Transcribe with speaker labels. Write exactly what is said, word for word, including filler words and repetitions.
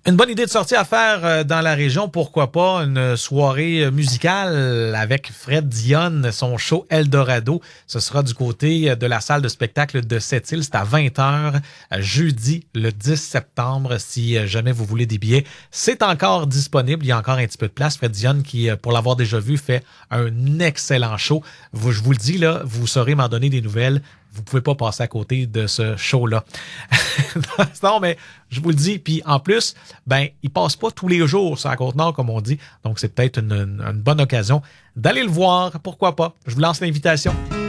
Speaker 1: Une bonne idée de sortie à faire dans la région, pourquoi pas une soirée musicale avec Fred Dionne, son show Eldorado. Ce sera du côté de la salle de spectacle de Sept-Îles. C'est à vingt heures, jeudi le dix septembre. Si jamais vous voulez des billets, c'est encore disponible. Il y a encore un petit peu de place. Fred Dionne, qui, pour l'avoir déjà vu, fait un excellent show. Vous, je vous le dis, là, vous saurez m'en donner des nouvelles. Vous pouvez pas passer à côté de ce show-là. Non, mais je vous le dis. Puis en plus, ben, il passe pas tous les jours sur la Côte-Nord, comme on dit. Donc, c'est peut-être une, une bonne occasion d'aller le voir. Pourquoi pas? Je vous lance l'invitation.